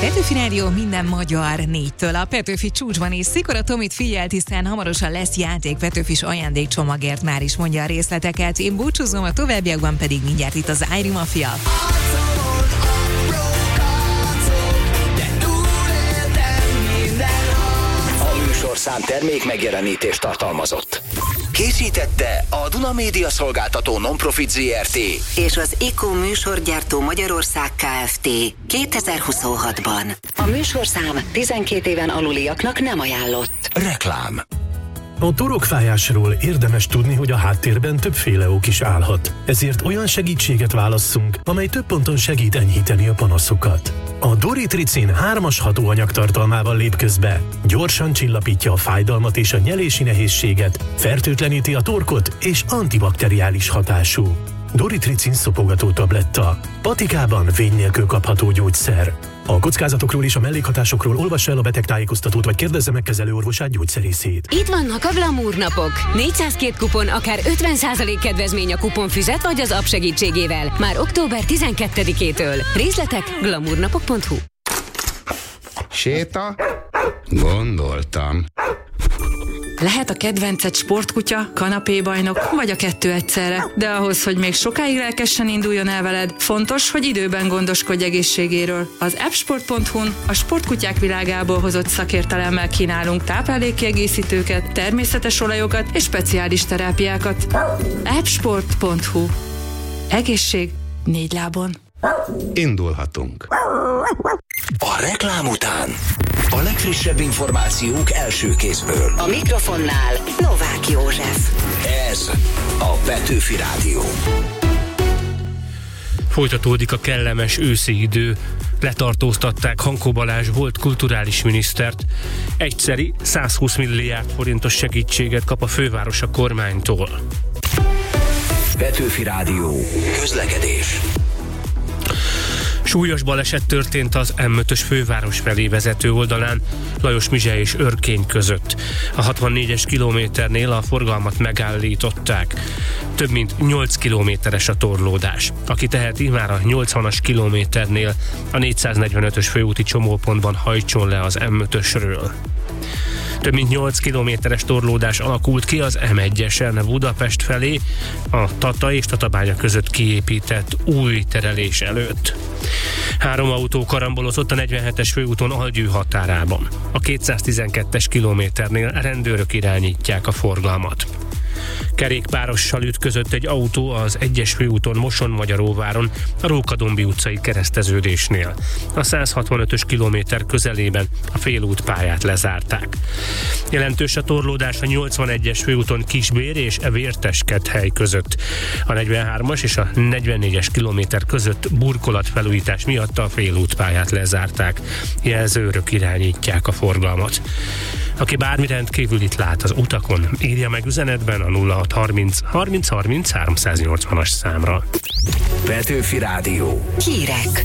Petőfi Rádió minden magyar 4-től. A Petőfi csúcsban is Szikora Tomit figyelt, hiszen hamarosan lesz játék Petőfis ajándékcsomagért, már is mondja a részleteket. Én búcsúzom, a továbbiakban pedig mindjárt itt az Ári Mafia. A műsorszám termék megjelenítést tartalmazott. Készítette a Duna Média Szolgáltató Non-Profit Zrt. és az IKO műsorgyártó Magyarország Kft. 2026-ban. A műsorszám 12 éven aluliaknak nem ajánlott. Reklám. A torokfájásról érdemes tudni, hogy a háttérben többféle ok is állhat. Ezért olyan segítséget válasszunk, amely több ponton segít enyhíteni a panaszokat. A Doritricin 3-as hatóanyag tartalmával lép közbe. Gyorsan csillapítja a fájdalmat és a nyelési nehézséget, fertőtleníti a torkot és antibakteriális hatású. Doritricin szopogató tabletta. Patikában vény nélkül kapható gyógyszer. A kockázatokról és a mellékhatásokról olvassa el a betegtájékoztatót, vagy kérdezze meg kezelőorvosát, gyógyszerészét. Itt vannak a Glamour napok. 402 kupon, akár 50% kedvezmény a kuponfüzet vagy az app segítségével. Már október 12-től. Részletek glamournapok.hu. Séta? Gondoltam. Lehet a kedvenced sportkutya, kanapébajnok, vagy a kettő egyszerre. De ahhoz, hogy még sokáig lelkesen induljon el veled, fontos, hogy időben gondoskodj egészségéről. Az appsport.hu-n a sportkutyák világából hozott szakértelemmel kínálunk táplálékkiegészítőket, természetes olajokat és speciális terápiákat. appsport.hu. Egészség 4 lábon. Indulhatunk. A reklám után a legfrissebb információk első kézből. A mikrofonnál Novák József. Ez a Petőfi Rádió. Folytatódik a kellemes őszi idő. Letartóztatták Hankó Balázs volt kulturális minisztert. Egyszeri 120 milliárd forintos segítséget kap a főváros a kormánytól. Petőfi Rádió. Közlekedés. Súlyos baleset történt az M5-ös főváros felé vezető oldalán, Lajos-Mizse és Örkény között. A 64-es kilométernél a forgalmat megállították. Több mint 8 kilométeres a torlódás. Aki teheti, már a 80-as kilométernél a 445-ös főúti csomópontban hajtson le az M5-ösről. Több mint 8 kilométeres torlódás alakult ki az M1-esen Budapest felé, a Tata és Tatabánya között kiépített új terelés előtt. 3 autó karambolozott a 47-es főúton Algyő határában. A 212-es kilométernél rendőrök irányítják a forgalmat. Kerékpárossal ütközött egy autó az 1-es főúton Moson-Magyaróváron, a Rókadombi utcai kereszteződésnél. A 165-ös kilométer közelében a félútpályát lezárták. Jelentős a torlódás a 81-es főúton Kisbér és Vérteskethely között. A 43-as és a 44-es kilométer között burkolatfelújítás miatt a félútpályát lezárták. Jelzőrök irányítják a forgalmat. Aki bármi rendkívülit lát az utakon, írja meg üzenetben a 0630 30 30 380-as számra. Petőfi Rádió. Hírek.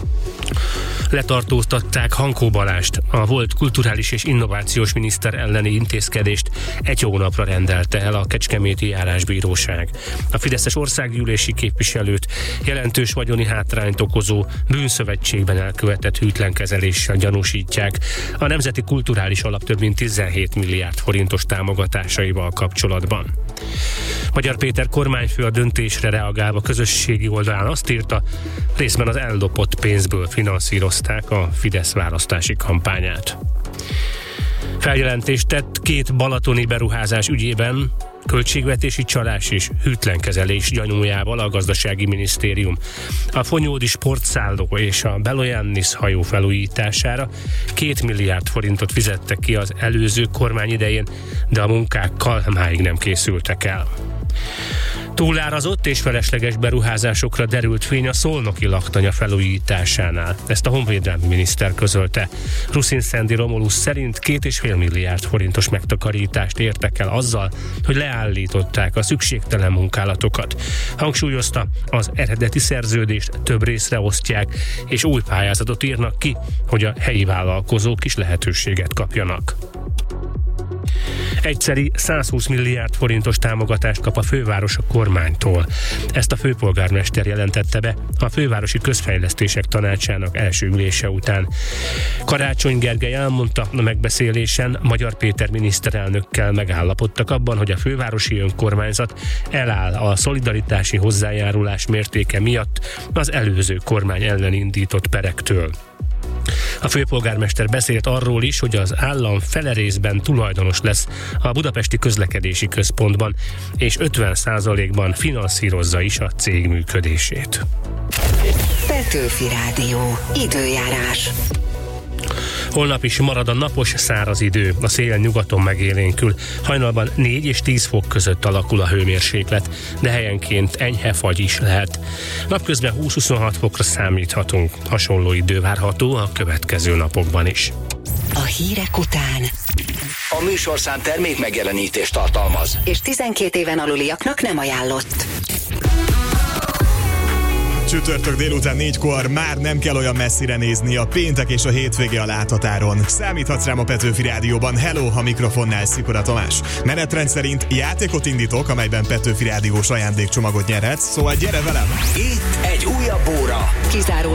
Letartóztatták Hankó Balást, a volt kulturális és innovációs miniszter elleni intézkedést 1 hónapra rendelte el a Kecskeméti Járásbíróság. A fideszes országgyűlési képviselőt jelentős vagyoni hátrányt okozó bűnszövetségben elkövetett hűtlenkezeléssel gyanúsítják a Nemzeti Kulturális Alap több mint 17 milliárd forintos támogatásaival kapcsolatban. Magyar Péter kormányfő a döntésre reagálva közösségi oldalán azt írta, részben az eldopott pénzből finanszírozták a Fidesz választási kampányát. Feljelentést tett 2 balatoni beruházás ügyében, költségvetési csalás és hűtlenkezelés gyanújával a gazdasági minisztérium. A Fonyódi sportszálló és a Beloyannis hajó felújítására 2 milliárd forintot fizettek ki az előző kormány idején, de a munkákkal máig nem készültek el. Túlárazott és felesleges beruházásokra derült fény a szolnoki laktanya felújításánál. Ezt a honvédelmi miniszter közölte. Ruszin Szendi Romulus szerint 2,5 milliárd forintos megtakarítást értek el azzal, hogy leállították a szükségtelen munkálatokat. Hangsúlyozta, az eredeti szerződést több részre osztják, és új pályázatot írnak ki, hogy a helyi vállalkozók is lehetőséget kapjanak. Egyszeri 120 milliárd forintos támogatást kap a főváros a kormánytól. Ezt a főpolgármester jelentette be a Fővárosi Közfejlesztések Tanácsának első ülése után. Karácsony Gergely elmondta, a megbeszélésen Magyar Péter miniszterelnökkel megállapodtak abban, hogy a fővárosi önkormányzat eláll a szolidaritási hozzájárulás mértéke miatt az előző kormány ellen indított perektől. A főpolgármester beszélt arról is, hogy az állam fele részben tulajdonos lesz a Budapesti Közlekedési Központban, és 50%-ban finanszírozza is a cég működését. Petőfi Rádió. Időjárás. Holnap is marad a napos, száraz idő, a szél nyugaton megélénkül. Hajnalban 4 és 10 fok között alakul a hőmérséklet, de helyenként enyhe fagy is lehet. Napközben 20-26 fokra számíthatunk. Hasonló idő várható a következő napokban is. A hírek után A műsorszám termék megjelenítést tartalmaz. és 12 éven aluliaknak nem ajánlott. Csütörtök délután 4-kor már nem kell olyan messzire nézni, a péntek és a hétvége a láthatáron. Számíthatsz rám a Petőfi Rádióban. Hello, a mikrofonnál Szikora Tamás. Menetrend szerint játékot indítok, amelyben Petőfi Rádiós ajándékcsomagot nyerhetsz, szóval gyere velem! Itt egy újabb óra. Kizárólag